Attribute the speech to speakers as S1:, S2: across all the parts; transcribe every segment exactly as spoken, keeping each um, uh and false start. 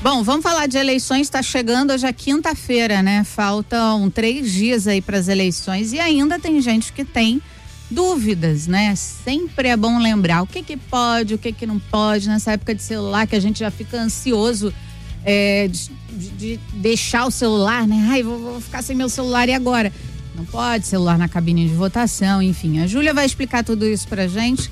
S1: Bom, vamos falar de eleições, está chegando hoje é quinta-feira, né? Faltam três dias aí para as eleições e ainda tem gente que tem dúvidas, né? Sempre é bom lembrar o que que pode, o que que não pode, nessa época de celular que a gente já fica ansioso é, de, de, de deixar o celular, né? Ai, vou, vou ficar sem meu celular e agora? Não pode, celular na cabine de votação, enfim. A Júlia vai explicar tudo isso pra gente.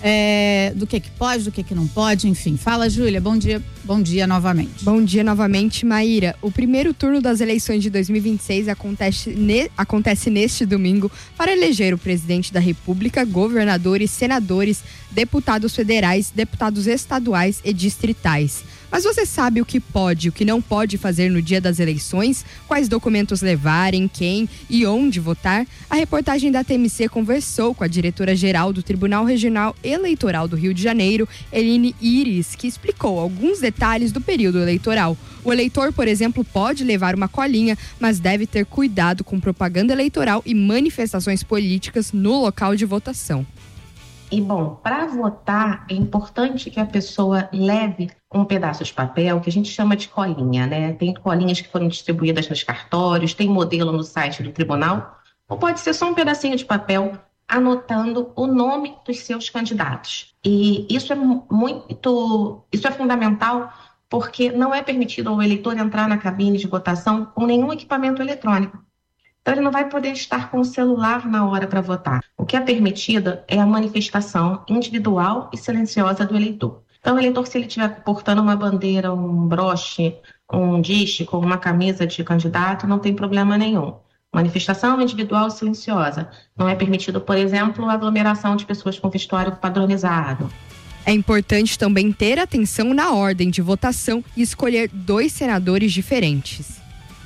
S1: É, do que que pode, do que que não pode, enfim. Fala, Júlia, bom dia, bom dia novamente.
S2: Bom dia novamente, Maíra. O primeiro turno das eleições de dois mil e vinte e seis acontece, ne, acontece neste domingo para eleger o presidente da República, governadores, senadores, deputados federais, deputados estaduais e distritais. Mas você sabe o que pode e o que não pode fazer no dia das eleições? Quais documentos levarem, quem e onde votar? A reportagem da T M C conversou com a diretora-geral do Tribunal Regional Eleitoral do Rio de Janeiro, Eline Iris, que explicou alguns detalhes do período eleitoral. O eleitor, por exemplo, pode levar uma colinha, mas deve ter cuidado com propaganda eleitoral e manifestações políticas no local de votação.
S3: E, bom, para votar é importante que a pessoa leve um pedaço de papel, que a gente chama de colinha, né? Tem colinhas que foram distribuídas nos cartórios, tem modelo no site do tribunal, ou pode ser só um pedacinho de papel anotando o nome dos seus candidatos. E isso é muito, isso é fundamental porque não é permitido ao eleitor entrar na cabine de votação com nenhum equipamento eletrônico. Então, ele não vai poder estar com o celular na hora para votar. O que é permitido é a manifestação individual e silenciosa do eleitor. Então, o eleitor, se ele estiver portando uma bandeira, um broche, um dístico, uma camisa de candidato, não tem problema nenhum. Manifestação individual e silenciosa. Não é permitido, por exemplo, a aglomeração de pessoas com vestuário padronizado.
S2: É importante também ter atenção na ordem de votação e escolher dois senadores diferentes.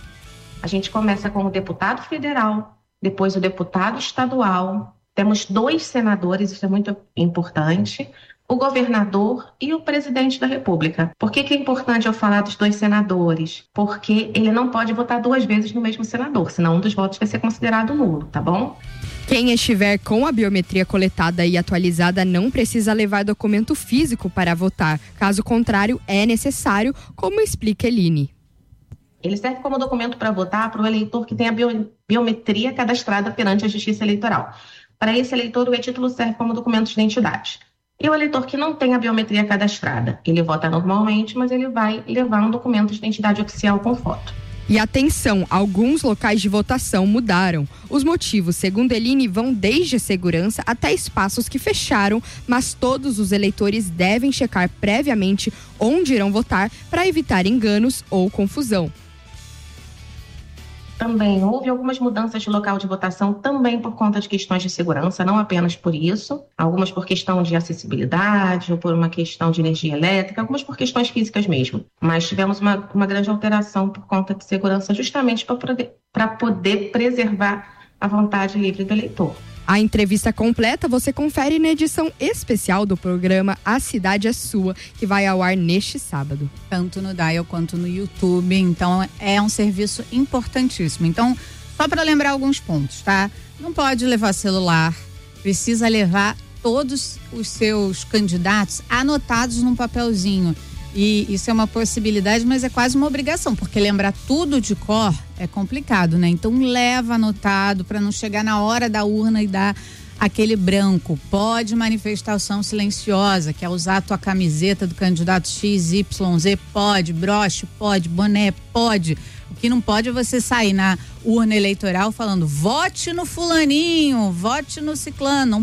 S3: A gente começa com o deputado federal, depois o deputado estadual. Temos dois senadores, isso é muito importante, o governador e o presidente da República. Por que que é importante eu falar dos dois senadores? Porque ele não pode votar duas vezes no mesmo senador, senão um dos votos vai ser considerado nulo, tá bom?
S2: Quem estiver com a biometria coletada e atualizada não precisa levar documento físico para votar. Caso contrário, é necessário, como explica Eline.
S3: Ele serve como documento para votar para o eleitor que tem a bio, biometria cadastrada perante a Justiça Eleitoral. Para esse eleitor, o e-título serve como documento de identidade. E o eleitor que não tem a biometria cadastrada, ele vota normalmente, mas ele vai levar um documento de identidade oficial com foto.
S2: E atenção, alguns locais de votação mudaram. Os motivos, segundo Eline, vão desde segurança até espaços que fecharam, mas todos os eleitores devem checar previamente onde irão votar para evitar enganos ou confusão.
S3: Também houve algumas mudanças de local de votação, também por conta de questões de segurança, não apenas por isso. Algumas por questão de acessibilidade, ou por uma questão de energia elétrica, algumas por questões físicas mesmo. Mas tivemos uma, uma grande alteração por conta de segurança, justamente para poder, para poder preservar a vontade livre do eleitor.
S2: A entrevista completa você confere na edição especial do programa A Cidade é Sua, que vai ao ar neste sábado.
S1: Tanto no Dial quanto no YouTube, então é um serviço importantíssimo. Então, só para lembrar alguns pontos, tá? Não pode levar celular, precisa levar todos os seus candidatos anotados num papelzinho. E isso é uma possibilidade, mas é quase uma obrigação, porque lembrar tudo de cor é complicado, né? Então leva anotado para não chegar na hora da urna e dar aquele branco. Pode manifestação silenciosa, que é usar a tua camiseta do candidato X Y Z, pode, broche, pode, boné, pode. O que não pode é você sair na urna eleitoral falando vote no fulaninho, vote no ciclano. Não